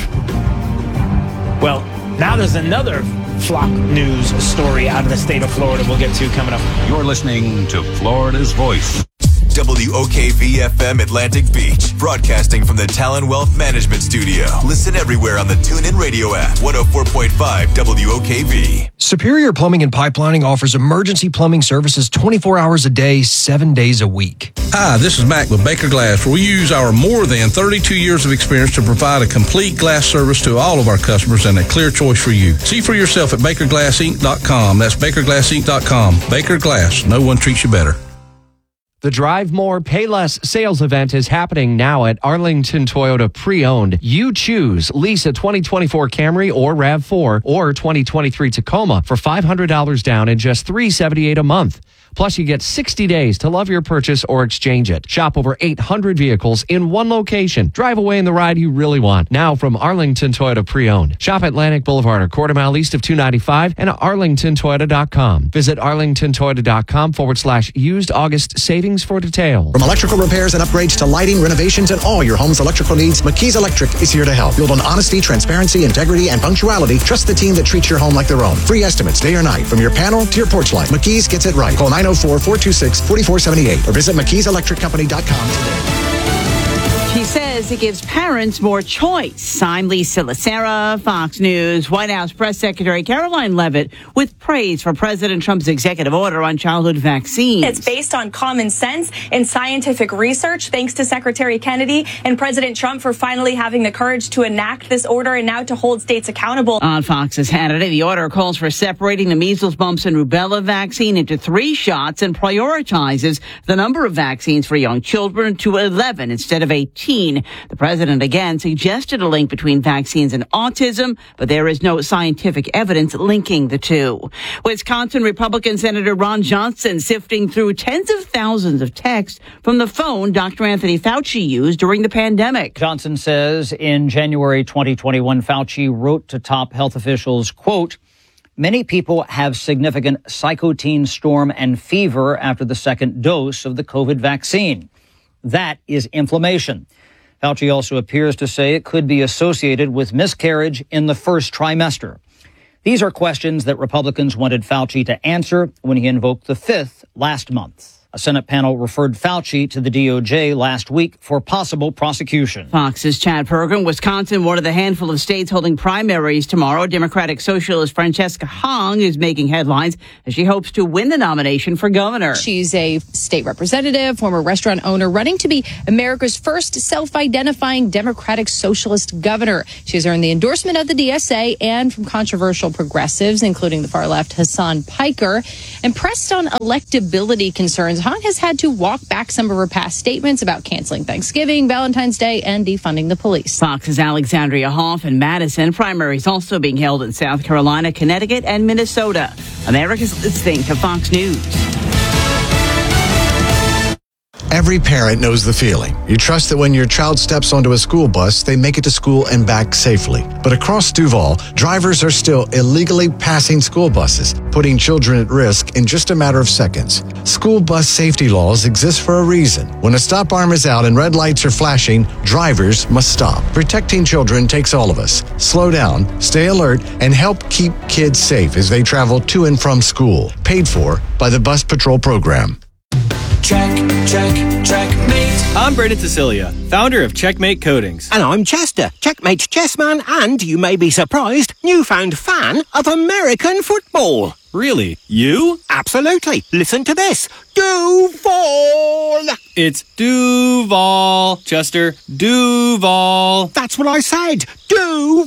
S1: Well, now there's another flock news story out of the state of Florida we'll get to coming up.
S10: You're listening to Florida's Voice.
S20: WOKV-FM Atlantic Beach, broadcasting from the Talon Wealth Management Studio. Listen everywhere on the TuneIn Radio app, 104.5 WOKV.
S9: Superior Plumbing and Pipelining offers emergency plumbing services 24 hours a day, 7 days a week.
S17: Hi, this is Mac with Baker Glass, where we use our more than 32 years of experience to provide a complete glass service to all of our customers and a clear choice for you. See for yourself at BakerGlassInc.com. That's BakerGlassInc.com. Baker Glass. No one treats you better.
S3: The Drive More, Pay Less sales event is happening now at Arlington Toyota Pre-Owned. You choose. Lease a 2024 Camry or RAV4 or 2023 Tacoma for $500 down and just $378 a month. Plus, you get 60 days to love your purchase or exchange it. Shop over 800 vehicles in one location. Drive away in the ride you really want. Now from Arlington Toyota Pre-Owned. Shop Atlantic Boulevard, a quarter mile east of 295 and arlingtontoyota.com. Visit arlingtontoyota.com/used August savings for details.
S11: From electrical repairs and upgrades to lighting, renovations, and all your home's electrical needs, McKee's Electric is here to help. Build on honesty, transparency, integrity, and punctuality. Trust the team that treats your home like their own. Free estimates day or night, from your panel to your porch light. McKee's gets it right. Call 904-426-4478 or visit McKeesElectricCompany.com today.
S18: She says it gives parents more choice. I'm Lisa Lacera, Fox News. White House Press Secretary Caroline Leavitt with praise for President Trump's executive order on childhood vaccines.
S19: It's based on common sense and scientific research, thanks to Secretary Kennedy and President Trump for finally having the courage to enact this order and now to hold states accountable.
S18: On Fox's Hannity, the order calls for separating the measles, mumps, and rubella vaccine into 3 shots and prioritizes the number of vaccines for young children to 11 instead of 18. The president again suggested a link between vaccines and autism, but there is no scientific evidence linking the two. Wisconsin Republican Senator Ron Johnson sifting through tens of thousands of texts from the phone Dr. Anthony Fauci used during the pandemic.
S21: Johnson says in January 2021, Fauci wrote to top health officials, quote, "Many people have significant cytokine storm and fever after the second dose of the COVID vaccine. That is inflammation." Fauci also appears to say it could be associated with miscarriage in the first trimester. These are questions that Republicans wanted Fauci to answer when he invoked the 5th last month. A Senate panel referred Fauci to the DOJ last week for possible prosecution.
S18: Fox's Chad Pergram. Wisconsin, one of the handful of states holding primaries tomorrow. Democratic Socialist Francesca Hong is making headlines as she hopes to win the nomination for governor.
S2: She's a state representative, former restaurant owner, running to be America's first self-identifying Democratic Socialist governor. She has earned the endorsement of the DSA and from controversial progressives, including the far-left Hassan Piker. And pressed on electability concerns, Hong has had to walk back some of her past statements about canceling Thanksgiving, Valentine's Day, and defunding the police.
S18: Fox's Alexandria Hoff in Madison. Primaries also being held in South Carolina, Connecticut, and Minnesota. America's listening to Fox News.
S11: Every parent knows the feeling. You trust that when your child steps onto a school bus, they make it to school and back safely. But across Duval, drivers are still illegally passing school buses, putting children at risk in just a matter of seconds. School bus safety laws exist for a reason. When a stop arm is out and red lights are flashing, drivers must stop. Protecting children takes all of us. Slow down, stay alert, and help keep kids safe as they travel to and from school. Paid for by the Bus Patrol Program.
S4: Checkmate. I'm Brendan Cecilia, founder of Checkmate Coatings.
S5: And I'm Chester, Checkmate's chessman and, you may be surprised, newfound fan of American football.
S4: Really? You?
S5: Absolutely. Listen to this. Duval!
S4: It's Duval, Chester. Duval.
S5: That's what I said. Duval!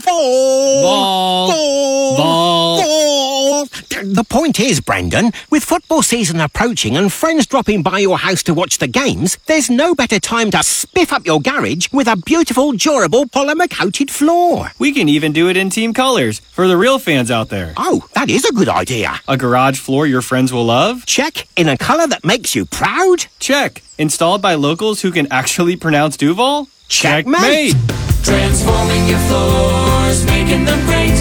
S5: Vol. The point is, Brendan, with football season approaching and friends dropping by your house to watch the games, there's no better time to spiff up your garage with a beautiful, durable, polymer-coated floor.
S4: We can even do it in team colors for the real fans out there.
S5: Oh, that is a good idea.
S4: A garage floor your friends will love?
S5: Check. In a color that makes you proud?
S4: Check. Installed by locals who can actually pronounce Duval?
S5: Checkmate.
S6: Transforming your floors, making them great.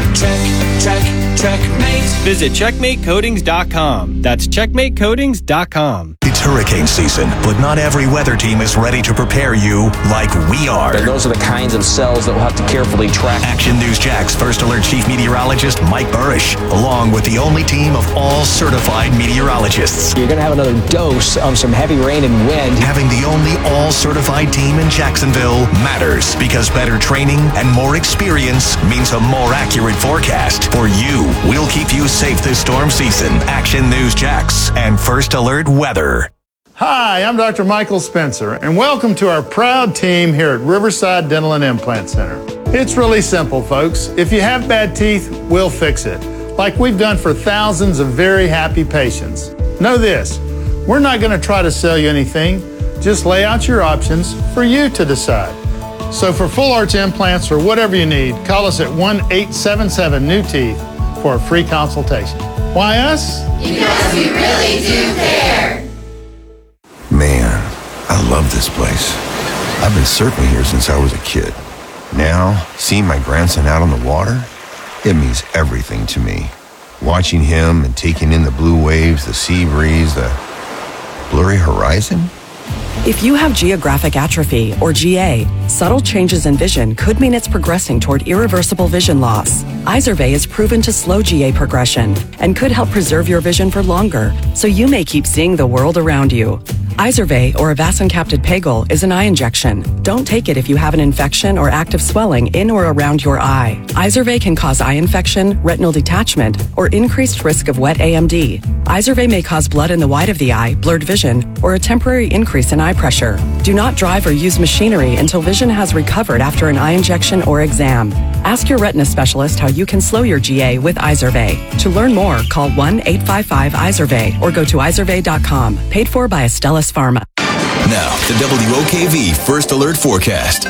S6: Checkmate.
S4: Visit CheckmateCoatings.com. That's CheckmateCoatings.com.
S7: It's hurricane season, but not every weather team is ready to prepare you like we are.
S22: And those are the kinds of cells that we'll have to carefully track.
S7: Action News Jack's First Alert Chief Meteorologist Mike Burrish, along with the only team of all certified meteorologists.
S22: You're going to have another dose of some heavy rain and wind.
S7: Having the only all-certified team in Jacksonville matters because better training and more experience means a more accurate forecast for you. We'll keep you safe this storm season. Action News Jax and First Alert Weather.
S27: Hi, I'm Dr. Michael Spencer, and welcome to our proud team here at Riverside Dental and Implant Center. It's really simple, folks. If you have bad teeth, we'll fix it, like we've done for thousands of very happy patients. Know this, we're not going to try to sell you anything, just lay out your options for you to decide. So for full arch implants or whatever you need, call us at 1-877-NEW-TEETH for a free consultation. Why us?
S6: Because we really do care.
S12: Man, I love this place. I've been surfing here since I was a kid. Now, seeing my grandson out on the water, it means everything to me. Watching him and taking in the blue waves, the sea breeze, the blurry horizon.
S13: If you have geographic atrophy, or GA, subtle changes in vision could mean it's progressing toward irreversible vision loss. Izervay is proven to slow GA progression and could help preserve your vision for longer, so you may keep seeing the world around you. Izervay, or avacincaptad pegol, is an eye injection. Don't take it if you have an infection or active swelling in or around your eye. Izervay can cause eye infection, retinal detachment, or increased risk of wet AMD. Izervay may cause blood in the white of the eye, blurred vision, or a temporary increase in eye pressure. Do not drive or use machinery until vision has recovered after an eye injection or exam. Ask your retina specialist how you can slow your GA with Izervay. To learn more, call 1-855-IZERVAY or go to izervay.com. Paid for by Astellas Pharma.
S20: Now, the WOKV First Alert Forecast.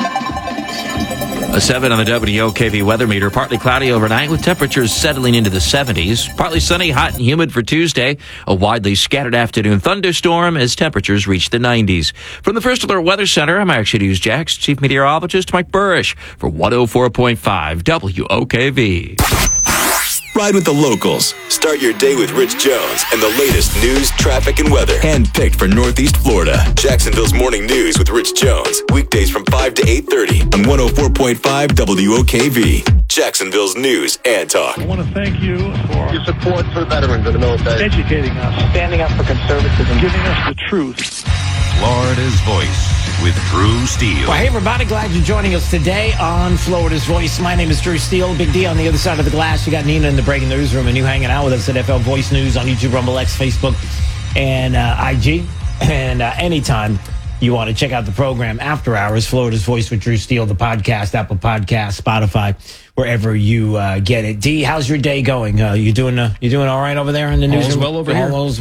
S23: A 7 on the WOKV weather meter. Partly cloudy overnight with temperatures settling into the 70s. Partly sunny, hot and humid for Tuesday. A widely scattered afternoon thunderstorm as temperatures reach the 90s. From the First Alert Weather Center, I'm Action News Jax Chief Meteorologist Mike Burrish for 104.5 WOKV.
S20: Ride with the locals. Start your day with Rich Jones and the latest news, traffic, and weather. Handpicked for Northeast Florida. Jacksonville's Morning News with Rich Jones. Weekdays from 5 to 8:30 on 104.5 WOKV. Jacksonville's news and talk.
S8: I want to thank you for
S14: your support for veterans in the military,
S8: educating us,
S14: standing up for conservatism,
S8: giving us the truth.
S10: Florida's Voice with Drew Steele.
S1: Well, hey, everybody. Glad you're joining us today on Florida's Voice. My name is Drew Steele. Big D on the other side of the glass. You got Nina in the breaking newsroom, and you hanging out with us at FL Voice News on YouTube, Rumble X, Facebook, and IG. And anytime you want to check out the program after hours, Florida's Voice with Drew Steele, the podcast, Apple Podcast, Spotify, wherever you get it. D, how's your day going? You doing all right over there in the newsroom?
S9: All's well over here.
S1: All's